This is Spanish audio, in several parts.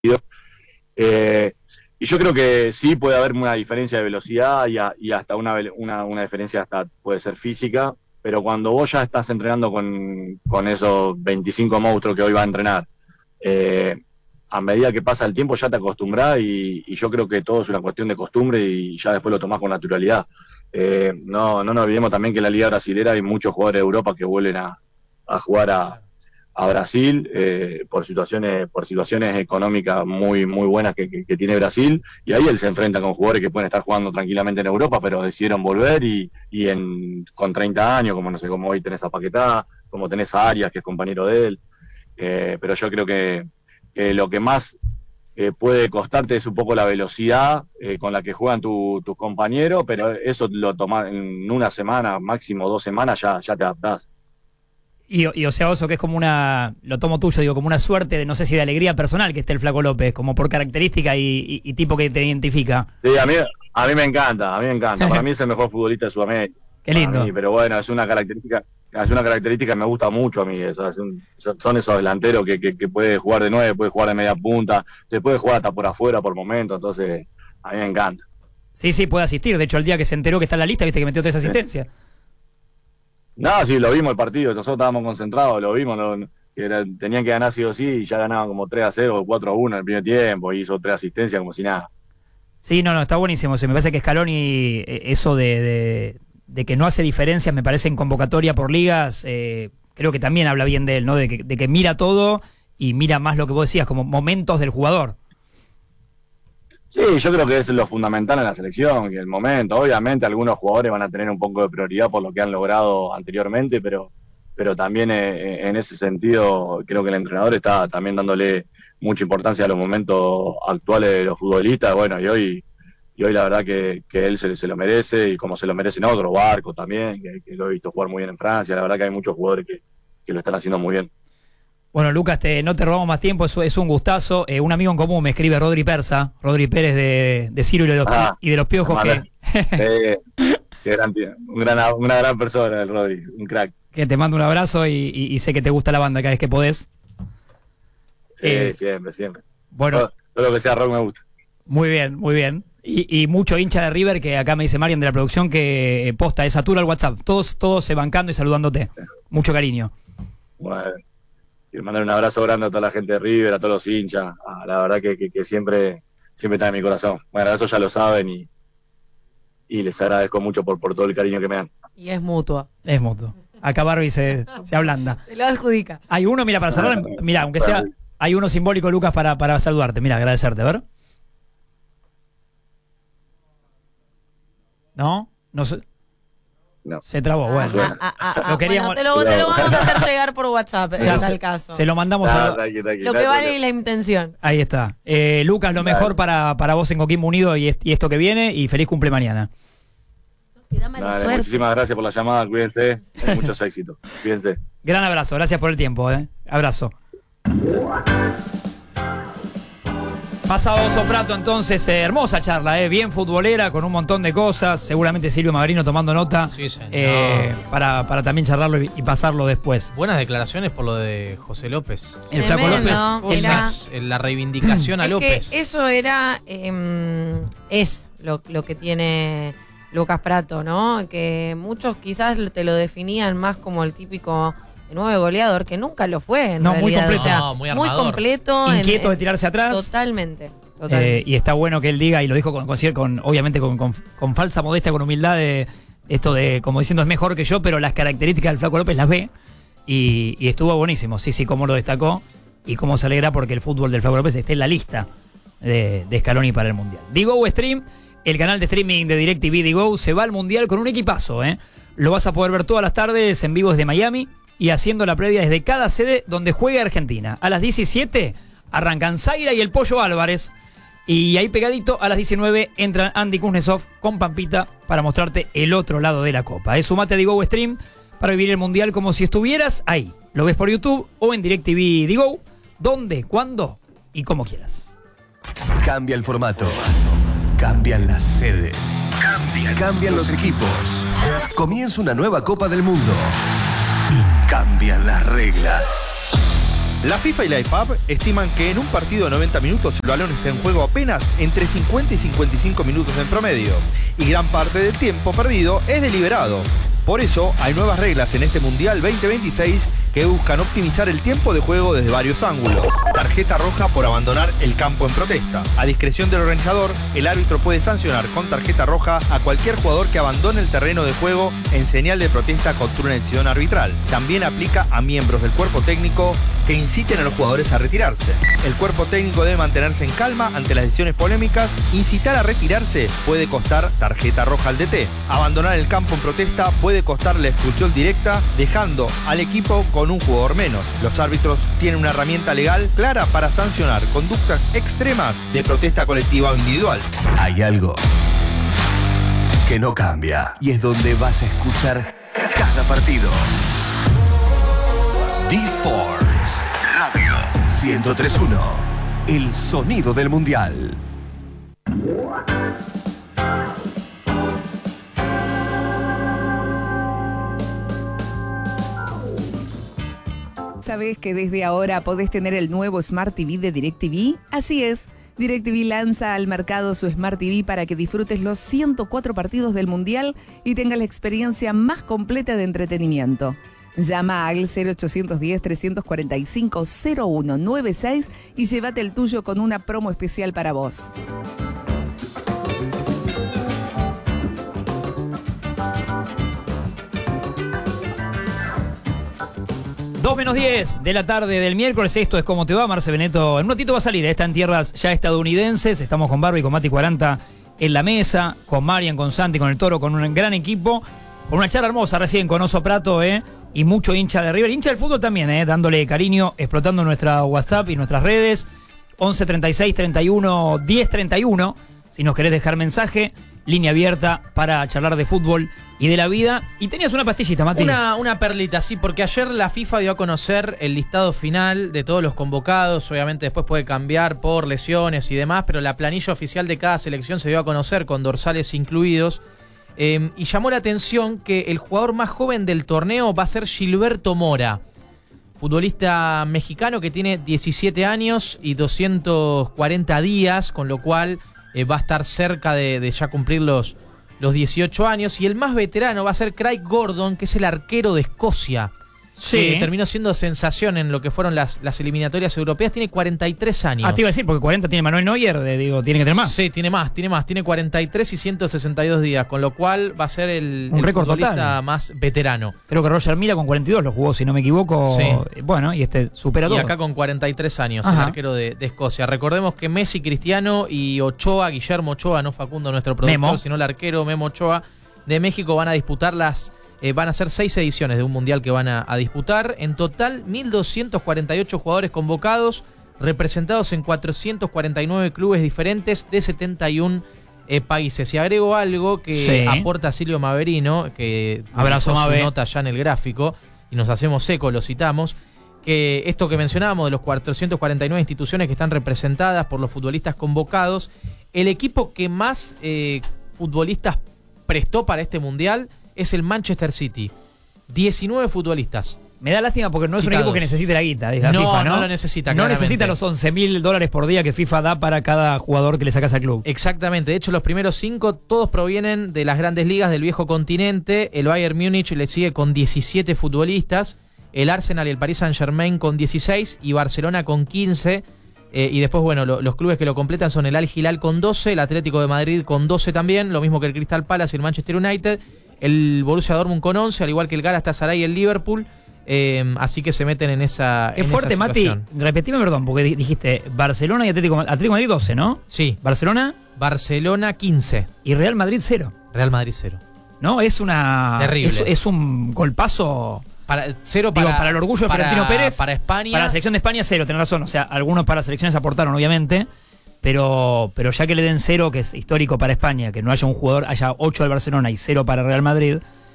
Eh, y yo creo que sí puede haber una diferencia de velocidad y hasta una diferencia hasta puede ser física, pero cuando vos ya estás entrenando con esos 25 monstruos que hoy va a entrenar, a medida que pasa el tiempo ya te acostumbrás y yo creo que todo es una cuestión de costumbre y ya después lo tomás con naturalidad. No nos olvidemos también que en la Liga Brasilera hay muchos jugadores de Europa que vuelven a jugar a Brasil por situaciones económicas muy buenas que tiene Brasil, y ahí él se enfrenta con jugadores que pueden estar jugando tranquilamente en Europa, pero decidieron volver con 30 años, como no sé, como hoy tenés a Paquetá, como tenés a Arias, que es compañero de él, pero yo creo que lo que más puede costarte es un poco la velocidad con la que juegan tus compañeros, pero eso lo tomás en una semana, máximo 2 semanas, ya te adaptás. Y o sea, Oso, que es como lo tomo tuyo, digo, como una suerte de, no sé si de alegría personal que esté el Flaco López, como por característica y tipo que te identifica. Sí, a mí me encanta. Para mí es el mejor futbolista de Sudamérica. Qué lindo. Mí, pero bueno, es una característica que me gusta mucho a mí. Son esos delanteros que puede jugar de 9, puede jugar de media punta, se puede jugar hasta por afuera por momentos, entonces a mí me encanta. Sí, puede asistir. De hecho, el día que se enteró que está en la lista, viste que metió 3 asistencias. No, sí, lo vimos el partido, nosotros estábamos concentrados, lo vimos, tenían que ganar sí o sí, y ya ganaban como 3-0 o 4-1 en el primer tiempo, y hizo 3 asistencias como si nada. Sí, no, está buenísimo. Me parece que Scaloni, eso de que no hace diferencias, me parece en convocatoria por ligas, creo que también habla bien de él, ¿no? De que mira todo y mira más lo que vos decías, como momentos del jugador. Sí, yo creo que es lo fundamental en la selección, que el momento. Obviamente algunos jugadores van a tener un poco de prioridad por lo que han logrado anteriormente, pero también en ese sentido creo que el entrenador está también dándole mucha importancia a los momentos actuales de los futbolistas. Bueno, y hoy la verdad que él se lo merece, y como se lo merecen otros, Barco también, que lo he visto jugar muy bien en Francia. La verdad que hay muchos jugadores que lo están haciendo muy bien. Bueno, Lucas, no te robamos más tiempo, es un gustazo. Un amigo en común me escribe, Rodri Pérez de Ciro y de los Piojos. Una gran persona, el Rodri, un crack. Que te mando un abrazo y sé que te gusta la banda cada vez que podés. Sí, siempre. Bueno, todo lo que sea rock me gusta. Muy bien. Y mucho hincha de River, que acá me dice Marian de la producción que posta, satura el WhatsApp. Todos se bancando y saludándote. Mucho cariño. Bueno, quiero mandar un abrazo grande a toda la gente de River, a todos los hinchas. La verdad que siempre está en mi corazón. Bueno, eso ya lo saben y les agradezco mucho por todo el cariño que me dan. Y es mutuo. Acá Barbie se ablanda. Se lo adjudica. Hay uno, mira, para cerrar, mira, aunque sea, hay uno simbólico, Lucas, para saludarte. Mira, agradecerte, a ver. ¿No? No. Se trabó, bueno. Lo queríamos. Bueno, te lo vamos a hacer llegar por WhatsApp, en tal caso. Se lo mandamos lo que vale la intención. Ahí está. Lucas, lo mejor para vos en Coquimbo Unido y esto que viene, y feliz cumple mañana. Muchísimas gracias por la llamada, cuídense, muchos éxitos, cuídense. Gran abrazo, gracias por el tiempo, abrazo. Pasado Oso Prato, entonces, hermosa charla, bien futbolera, con un montón de cosas, seguramente Silvio Magrino tomando nota, sí, para también charlarlo y pasarlo después. Buenas declaraciones por lo de José López. El Flaco López. La reivindicación a López. Que eso era, es lo que tiene Lucas Prato, ¿no? Que muchos quizás te lo definían más como el típico 9 goleador, que nunca lo fue en realidad. Muy completo. O sea, muy completo. Inquieto de tirarse atrás. Totalmente. Y está bueno que él diga, y lo dijo obviamente con falsa modestia, con humildad, de esto de, como diciendo, es mejor que yo, pero las características del Flaco López las ve, y estuvo buenísimo. Sí, cómo lo destacó, y cómo se alegra porque el fútbol del Flaco López esté en la lista de Scaloni para el Mundial. Digo Stream, el canal de streaming de DirecTV Digo, se va al Mundial con un equipazo, Lo vas a poder ver todas las tardes en vivo desde Miami y haciendo la previa desde cada sede donde juegue Argentina. A las 17 arrancan Zaira y el Pollo Álvarez, y ahí pegadito a las 19 entran Andy Kuznetsov con Pampita para mostrarte el otro lado de la copa. Sumate a Digo Stream para vivir el Mundial como si estuvieras ahí. Lo ves por YouTube o en DirecTV Digo, donde, cuando y como quieras. Cambia el formato. Cambian las sedes. Cambian los equipos. Comienza una nueva Copa del Mundo. Y cambian las reglas. La FIFA y la IFAB estiman que en un partido de 90 minutos el balón está en juego apenas entre 50 y 55 minutos en promedio, y gran parte del tiempo perdido es deliberado. Por eso hay nuevas reglas en este Mundial 2026 que buscan optimizar el tiempo de juego desde varios ángulos. Tarjeta roja por abandonar el campo en protesta. A discreción del organizador, el árbitro puede sancionar con tarjeta roja a cualquier jugador que abandone el terreno de juego en señal de protesta contra una decisión arbitral. También aplica a miembros del cuerpo técnico que inciten a los jugadores a retirarse. El cuerpo técnico debe mantenerse en calma ante las decisiones polémicas. Incitar a retirarse puede costar tarjeta roja al DT. Abandonar el campo en protesta puede costar la expulsión directa, dejando al equipo con un jugador menos. Los árbitros tienen una herramienta legal clara para sancionar conductas extremas de protesta colectiva o individual. Hay algo que no cambia y es donde vas a escuchar cada partido. D-Sports Radio 103.1, el sonido del mundial. ¿Sabés que desde ahora podés tener el nuevo Smart TV de DirecTV? Así es. DirecTV lanza al mercado su Smart TV para que disfrutes los 104 partidos del Mundial y tengas la experiencia más completa de entretenimiento. Llama al 0810-345-0196 y llévate el tuyo con una promo especial para vos. 2:10 de la tarde del miércoles. Esto es Cómo te va, Marce Beneto. En un ratito va a salir, está en tierras ya estadounidenses. Estamos con Barbie, con Mati 40 en la mesa, con Marian, con Santi, con el Toro, con un gran equipo. Con una charla hermosa recién con Oso Prato, y mucho hincha de River. Hincha del fútbol también, dándole cariño, explotando nuestra WhatsApp y nuestras redes. 11 36 31 10 31. Si nos querés dejar mensaje, línea abierta para charlar de fútbol y de la vida. Y tenías una pastillita, Mati. Una perlita, sí, porque ayer la FIFA dio a conocer el listado final de todos los convocados. Obviamente después puede cambiar por lesiones y demás, pero la planilla oficial de cada selección se dio a conocer con dorsales incluidos. Y llamó la atención que el jugador más joven del torneo va a ser Gilberto Mora, futbolista mexicano que tiene 17 años y 240 días, con lo cual va a estar cerca de ya cumplir los 18 años. Y el más veterano va a ser Craig Gordon, que es el arquero de Escocia. Sí. Terminó siendo sensación en lo que fueron las eliminatorias europeas. Tiene 43 años. Te iba a decir, porque 40 tiene Manuel Neuer, tiene que tener más. Sí, tiene más. Tiene 43 y 162 días, con lo cual va a ser el futbolista total más veterano. Creo que Roger Mila con 42 lo jugó, si no me equivoco. Sí. Bueno, y supera todo. Y acá con 43 años, el arquero de Escocia. Recordemos que Messi, Cristiano y Ochoa, Guillermo Ochoa, no Facundo, nuestro productor, sino el arquero Memo Ochoa de México, van a disputar van a ser 6 ediciones de un mundial que van a disputar. En total, 1.248 jugadores convocados, representados en 449 clubes diferentes de 71 países. Y agrego algo que aporta Silvio Maverino, que abrazo su nota ya en el gráfico, y nos hacemos eco, lo citamos, que esto que mencionábamos de los 449 instituciones que están representadas por los futbolistas convocados, el equipo que más futbolistas prestó para este mundial es el Manchester City. 19 futbolistas. Me da lástima porque no es un equipo que necesite la guita de la FIFA, ¿no? No lo necesita, no necesita los $11.000 por día que FIFA da para cada jugador que le sacas al club. Exactamente. De hecho, los primeros 5 todos provienen de las grandes ligas del viejo continente. El Bayern Múnich le sigue con 17 futbolistas. El Arsenal y el Paris Saint-Germain con 16 y Barcelona con 15. Y después, bueno, los clubes que lo completan son el Al Hilal con 12, el Atlético de Madrid con 12 también, lo mismo que el Crystal Palace y el Manchester United. El Borussia Dortmund con 11, al igual que el Galatasaray y el Liverpool. Así que se meten en esa Qué fuerte, Mati. Repetime, perdón, porque dijiste Barcelona y Atlético Madrid 12, ¿no? Sí. Barcelona 15. Y Real Madrid 0. Real Madrid 0. No, es una... Terrible. Es un golpazo... Para el orgullo de Florentino Pérez. Para España. Para la selección de España 0, tenés razón. O sea, algunos para selecciones aportaron, obviamente. Pero ya que le den 0, que es histórico para España, que no haya un jugador, haya 8 del Barcelona y 0 para Real Madrid,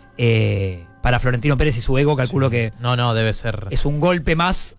para Florentino Pérez y su ego, calculo que... No, debe ser... Es un golpe más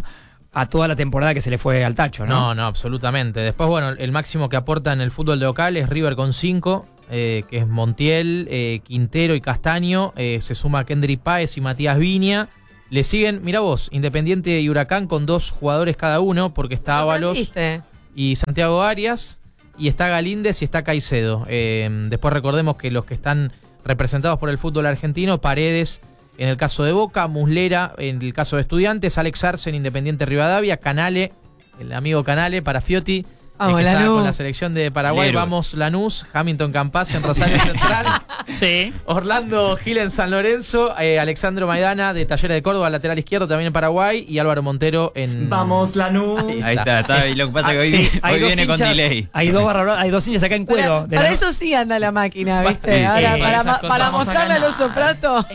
a toda la temporada que se le fue al tacho, ¿no? No, absolutamente. Después, bueno, el máximo que aporta en el fútbol local es River con 5, que es Montiel, Quintero y Castaño. Se suma Kendry Páez y Matías Viña. Le siguen, mira vos, Independiente y Huracán con 2 jugadores cada uno, porque está Ábalos y Santiago Arias, y está Galíndez y está Caicedo. Después recordemos que los que están representados por el fútbol argentino, Paredes en el caso de Boca, Muslera en el caso de Estudiantes, Alex Arce en Independiente Rivadavia, Canale, el amigo Canale para Fiotti, Vamos, que está Lanús. con la selección de Paraguay. Vamos Lanús, Hamilton Campaz en Rosario Central. Sí. Orlando Gil en San Lorenzo, Alexandro Maidana de Talleres de Córdoba, lateral izquierdo también en Paraguay, y Álvaro Montero en... Vamos, Lanús. Ahí está. Y lo que pasa es que hoy, Sí, hoy dos viene con hinchas, delay. hay dos hinchas acá en cuero. Para eso sí anda la máquina, ¿viste? Sí, Ahora, sí, para vamos a mostrarle al ganar. oso Prato.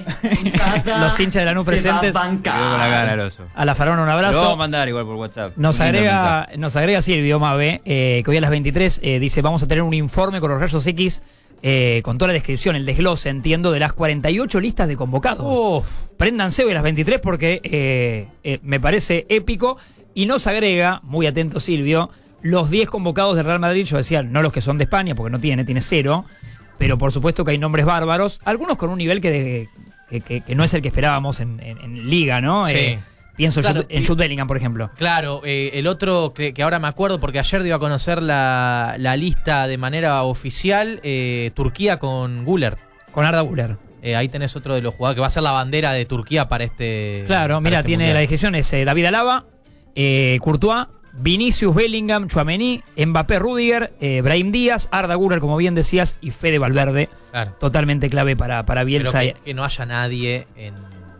Los hinchas de Lanús presentes. Me quedo con la gana, el oso. A la Faraona un Lo vamos a abrazo. mandar igual por WhatsApp. Nos Un lindo agrega Silvio Mabe, que hoy a las 23 dice: vamos a tener un informe con los rayos X con toda la descripción, el desglose, entiendo, de las 48 listas de convocados. Uf. Préndanse hoy a las 23 porque me parece épico. Y nos agrega, muy atento Silvio, los 10 convocados del Real Madrid. Yo decía, no los que son de España, porque no tiene 0. Pero por supuesto que hay nombres bárbaros, algunos con un nivel que no es el que esperábamos en Liga, ¿no? Sí. Pienso Claro, en Jude Bellingham, por ejemplo. Claro, el otro que ahora me acuerdo, porque ayer dio a conocer la lista de manera oficial, Turquía con Güler. Con Arda Güler. Ahí tenés otro de los jugadores que va a ser la bandera de Turquía para este. Claro, para mira, este tiene mundial. la descripción, es David Alaba, Courtois, Vinicius, Bellingham, Tchouaméni, Mbappé, Rudiger, Brahim Díaz, Arda Güler, como bien decías, y Fede Valverde. Claro. Totalmente clave para Pero Bielsa. que no haya nadie en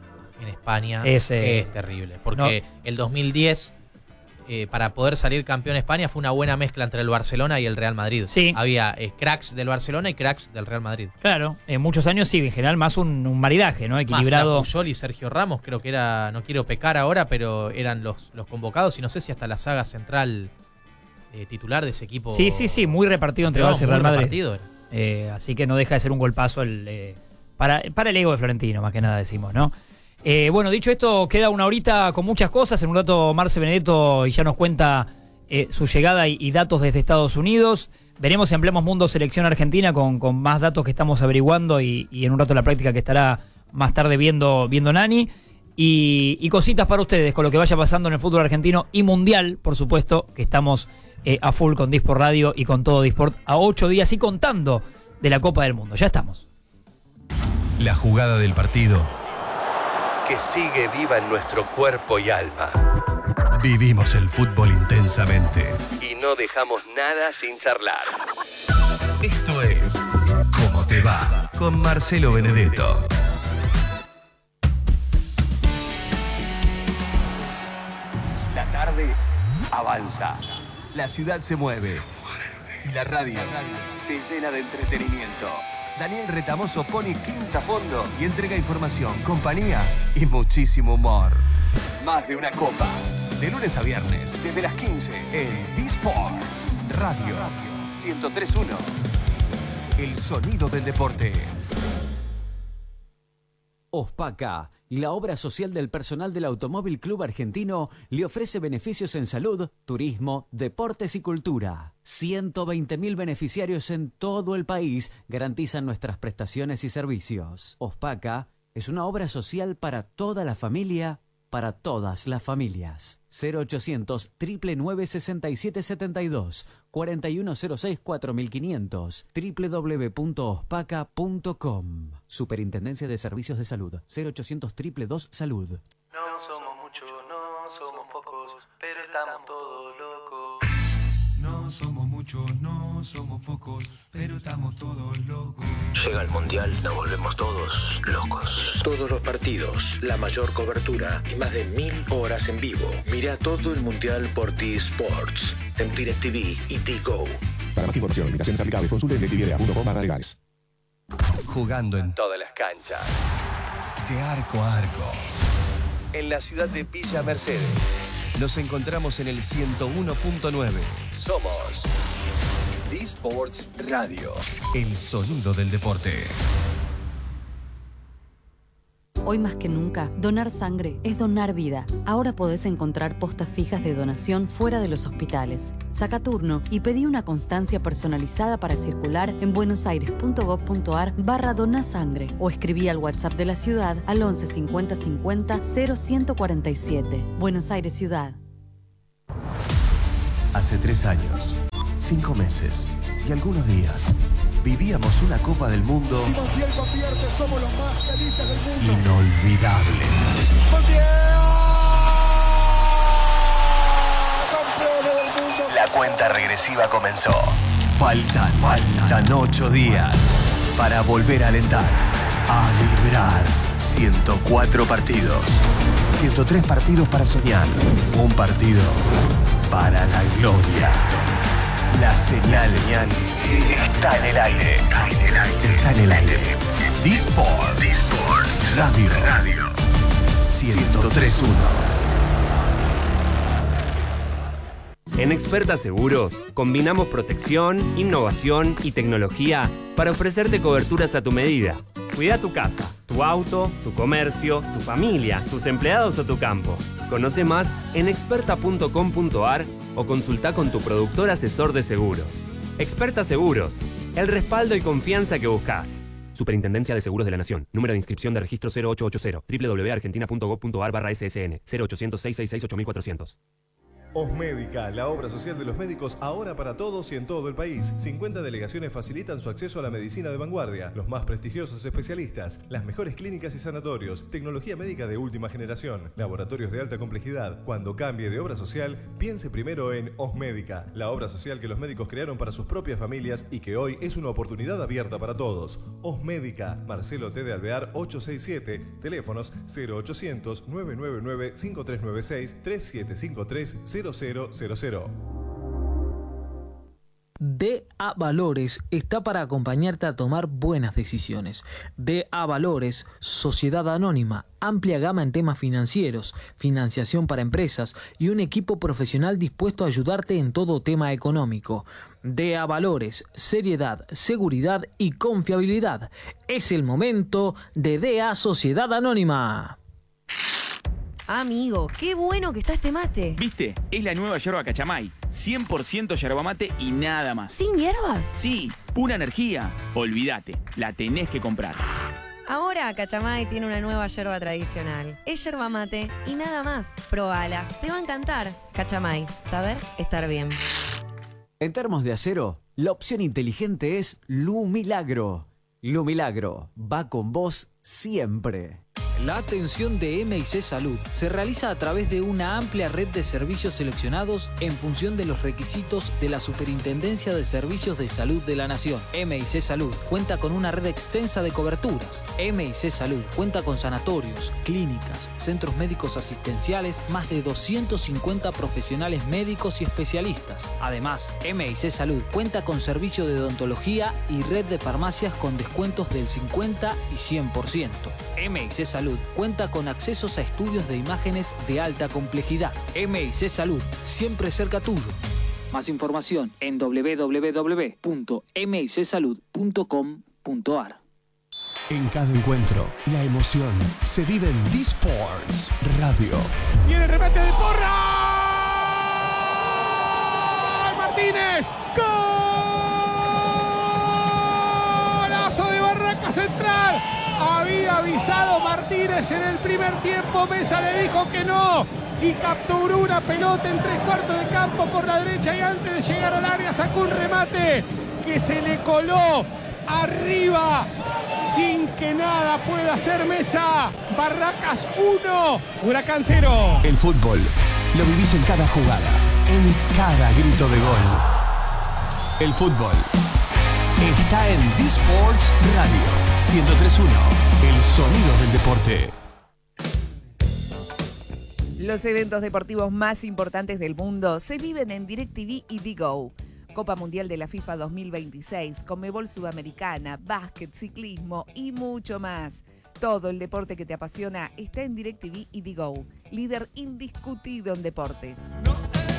España Es, es terrible. Porque el 2010, para poder salir campeón España, fue una buena mezcla entre el Barcelona y el Real Madrid. Sí. Había cracks del Barcelona y cracks del Real Madrid. Claro, en muchos años sí, en general más un maridaje, ¿no? Más Equilibrado. era Puyol y Sergio Ramos, creo que era, no quiero pecar ahora, pero eran los convocados, y no sé si hasta la saga central titular de ese equipo. Sí, muy repartido entre Barça y muy Real Madrid. repartido era. Así que no deja de ser un golpazo para el ego de Florentino, más que nada decimos, ¿no? Bueno, dicho esto, queda una horita con muchas cosas. En un rato Marce Benedetto ya nos cuenta su llegada y datos desde Estados Unidos. Veremos si ampliamos Mundo Selección Argentina con más datos que estamos averiguando y en un rato la práctica que estará más tarde viendo Nani. Y cositas para ustedes con lo que vaya pasando en el fútbol argentino y mundial, por supuesto, que estamos a full con Disport Radio y con todo Disport a 8 días y contando de la Copa del Mundo. Ya estamos. La jugada del partido que sigue viva en nuestro cuerpo y alma. Vivimos el fútbol intensamente y no dejamos nada sin charlar. Esto es ¿Cómo te va? Con Marcelo Benedetto. La tarde avanza. La ciudad se mueve. Y la radio se llena de entretenimiento. Daniel Retamoso pone quinta a fondo y entrega información, compañía y muchísimo humor. Más de una copa. De lunes a viernes, desde las 15, en D-Sports Radio 103.1. El sonido del deporte. Ospaca, la obra social del personal del Automóvil Club Argentino, le ofrece beneficios en salud, turismo, deportes y cultura. 120.000 beneficiarios en todo el país garantizan nuestras prestaciones y servicios. Ospaca es una obra social para toda la familia, para todas las familias. 0800 999 6772 4106 4500 www.ospaca.com. Superintendencia de Servicios de Salud. 0800 222 Salud. No somos muchos, no somos pocos, pero estamos todos locos. No somos muchos, no somos pocos, pero estamos todos locos. Llega el Mundial, nos volvemos todos locos. Todos los partidos, la mayor cobertura y más de 1000 horas en vivo. Mira todo el Mundial por T-Sports, en DirecTV y T-Go. Para más información, invitaciones aplicables, consulte en directvida.com/legales. Jugando en todas las canchas. De arco a arco. En la ciudad de Villa Mercedes. Nos encontramos en el 101.9. Somos D-Sports Radio. El sonido del deporte. Hoy más que nunca, donar sangre es donar vida. Ahora podés encontrar postas fijas de donación fuera de los hospitales. Saca turno y pedí una constancia personalizada para circular en buenosaires.gov.ar/donasangre o escribí al WhatsApp de la ciudad al 11 50 50 0147. Buenos Aires Ciudad. Hace 3 años, 5 meses y algunos días vivíamos una Copa del Mundo inolvidable. La cuenta regresiva comenzó. Faltan 8 días para volver a alentar, a vibrar. 104 partidos, 103 partidos para soñar, un partido para la gloria. La señal está en el aire. Está en el aire. D-Sport Radio 103.1. En Experta Seguros, combinamos protección, innovación y tecnología para ofrecerte coberturas a tu medida. Cuida tu casa, tu auto, tu comercio, tu familia, tus empleados o tu campo. Conoce más en experta.com.ar o consulta con tu productor asesor de seguros. Experta Seguros, el respaldo y confianza que buscas. Superintendencia de Seguros de la Nación. Número de inscripción de registro 0880. www.argentina.gov.ar/ssn 0800 666 8400. Osmédica, la obra social de los médicos ahora para todos y en todo el país. 50 delegaciones facilitan su acceso a la medicina de vanguardia, los más prestigiosos especialistas, las mejores clínicas y sanatorios, tecnología médica de última generación, laboratorios de alta complejidad. Cuando cambie de obra social, piense primero en Osmédica, la obra social que los médicos crearon para sus propias familias y que hoy es una oportunidad abierta para todos. Osmédica, Marcelo T. de Alvear 867, teléfonos 0800 999 5396 3753 0000. DA Valores está para acompañarte a tomar buenas decisiones. DA Valores, Sociedad Anónima, amplia gama en temas financieros, financiación para empresas y un equipo profesional dispuesto a ayudarte en todo tema económico. DA Valores, seriedad, seguridad y confiabilidad. Es el momento de DA Sociedad Anónima. Amigo, qué bueno que está este mate. ¿Viste? Es la nueva yerba Cachamay. 100% yerba mate y nada más. ¿Sin hierbas? Sí, pura energía. Olvídate, la tenés que comprar. Ahora Cachamay tiene una nueva yerba tradicional. Es yerba mate y nada más. Probala, te va a encantar. Cachamay, saber estar bien. En Termos de Acero, la opción inteligente es Lu Milagro. Lu Milagro va con vos siempre. La atención de M&C Salud se realiza a través de una amplia red de servicios seleccionados en función de los requisitos de la Superintendencia de Servicios de Salud de la Nación. M&C Salud cuenta con una red extensa de coberturas. M&C Salud cuenta con sanatorios, clínicas, centros médicos asistenciales, más de 250 profesionales médicos y especialistas. Además, M&C Salud cuenta con servicio de odontología y red de farmacias con descuentos del 50 y 100%. M&C Salud cuenta con accesos a estudios de imágenes de alta complejidad. M&C Salud, siempre cerca tuyo. Más información en www.micsalud.com.ar. En cada encuentro, la emoción se vive en D-Sports Radio. Viene el remate de Porra. Martínez. Golazo de Barraca Central. Había avisado Martínez en el primer tiempo. Mesa le dijo que no. Y capturó una pelota en 3/4 de campo por la derecha. Y antes de llegar al área sacó un remate que se le coló arriba sin que nada pueda hacer Mesa. Barracas 1, Huracán 0. El fútbol lo vivís en cada jugada, en cada grito de gol. El fútbol está en D-Sports Radio 103.1, el sonido del deporte. Los eventos deportivos más importantes del mundo se viven en DirecTV y Digo. Copa Mundial de la FIFA 2026, Conmebol Sudamericana, básquet, ciclismo y mucho más. Todo el deporte que te apasiona está en DirecTV y Digo, líder indiscutido en deportes.